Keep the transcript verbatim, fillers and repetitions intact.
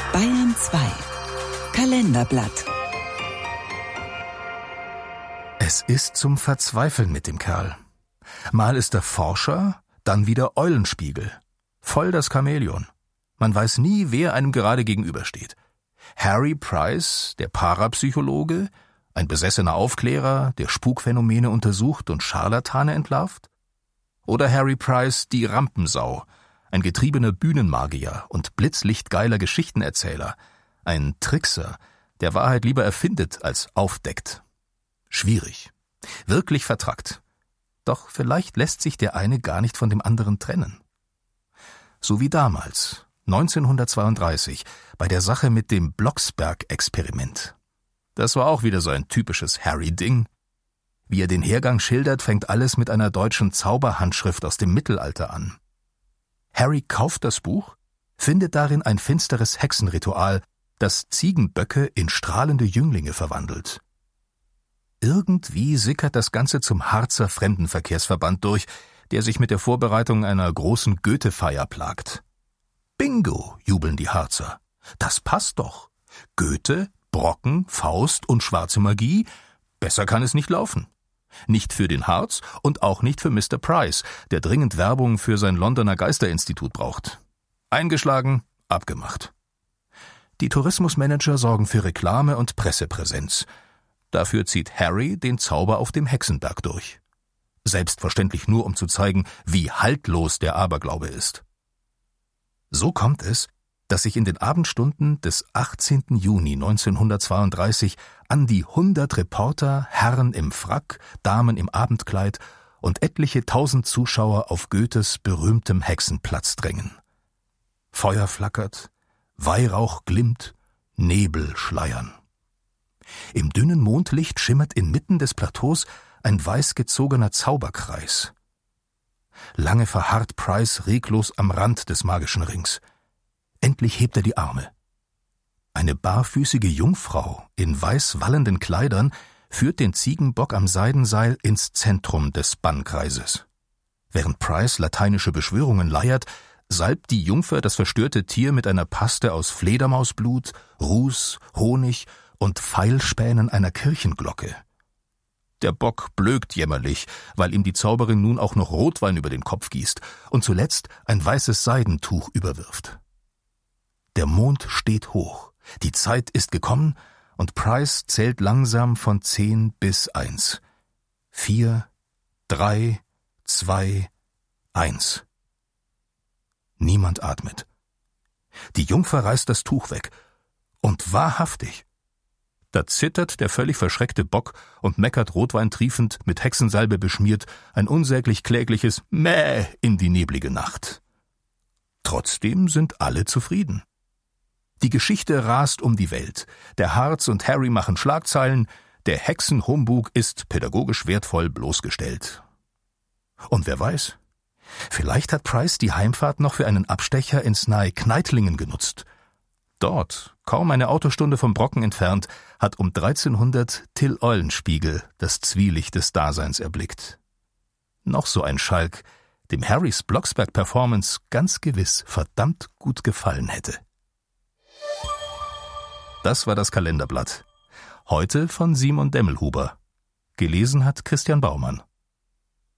Bayern zwei Kalenderblatt. Es ist zum Verzweifeln mit dem Kerl. Mal ist er Forscher, dann wieder Eulenspiegel. Voll das Chamäleon. Man weiß nie, wer einem gerade gegenübersteht. Harry Price, der Parapsychologe, ein besessener Aufklärer, der Spukphänomene untersucht und Scharlatane entlarvt? Oder Harry Price, die Rampensau, ein getriebener Bühnenmagier und blitzlichtgeiler Geschichtenerzähler, ein Trickser, der Wahrheit lieber erfindet als aufdeckt. Schwierig. Wirklich vertrackt. Doch vielleicht lässt sich der eine gar nicht von dem anderen trennen. So wie damals, neunzehnhundertzweiunddreißig, bei der Sache mit dem Blocksberg-Experiment. Das war auch wieder so ein typisches Harry-Ding. Wie er den Hergang schildert, fängt alles mit einer deutschen Zauberhandschrift aus dem Mittelalter an. Harry kauft das Buch, findet darin ein finsteres Hexenritual, das Ziegenböcke in strahlende Jünglinge verwandelt. Irgendwie sickert das Ganze zum Harzer Fremdenverkehrsverband durch, der sich mit der Vorbereitung einer großen Goethe-Feier plagt. Bingo, jubeln die Harzer. Das passt doch. Goethe, Brocken, Faust und schwarze Magie, besser kann es nicht laufen. Nicht für den Harz und auch nicht für Mister Price, der dringend Werbung für sein Londoner Geisterinstitut braucht. Eingeschlagen, abgemacht. Die Tourismusmanager sorgen für Reklame und Pressepräsenz. Dafür zieht Harry den Zauber auf dem Hexenberg durch. Selbstverständlich nur, um zu zeigen, wie haltlos der Aberglaube ist. So kommt es, dass sich in den Abendstunden des achtzehnten Juni neunzehnhundertzweiunddreißig an die hundert Reporter, Herren im Frack, Damen im Abendkleid und etliche tausend Zuschauer auf Goethes berühmtem Hexenplatz drängen. Feuer flackert, Weihrauch glimmt, Nebel schleiern. Im dünnen Mondlicht schimmert inmitten des Plateaus ein weiß gezogener Zauberkreis. Lange verharrt Price reglos am Rand des magischen Rings. Endlich hebt er die Arme. Eine barfüßige Jungfrau in weiß wallenden Kleidern führt den Ziegenbock am Seidenseil ins Zentrum des Bannkreises. Während Price lateinische Beschwörungen leiert, salbt die Jungfer das verstörte Tier mit einer Paste aus Fledermausblut, Ruß, Honig und Pfeilspänen einer Kirchenglocke. Der Bock blökt jämmerlich, weil ihm die Zauberin nun auch noch Rotwein über den Kopf gießt und zuletzt ein weißes Seidentuch überwirft. Der Mond steht hoch, die Zeit ist gekommen und Price zählt langsam von zehn bis eins. Vier, drei, zwei, eins. Niemand atmet. Die Jungfer reißt das Tuch weg. Und wahrhaftig. Da zittert der völlig verschreckte Bock und meckert rotweintriefend, mit Hexensalbe beschmiert, ein unsäglich klägliches Mäh in die neblige Nacht. Trotzdem sind alle zufrieden. Die Geschichte rast um die Welt. Der Harz und Harry machen Schlagzeilen, der Hexenhumbug ist pädagogisch wertvoll bloßgestellt. Und wer weiß, vielleicht hat Price die Heimfahrt noch für einen Abstecher ins nahe Kneitlingen genutzt. Dort, kaum eine Autostunde vom Brocken entfernt, hat um dreizehnhundert Till Eulenspiegel das Zwielicht des Daseins erblickt. Noch so ein Schalk, dem Harrys Blocksberg-Performance ganz gewiss verdammt gut gefallen hätte. Das war das Kalenderblatt. Heute von Simon Demmelhuber. Gelesen hat Christian Baumann.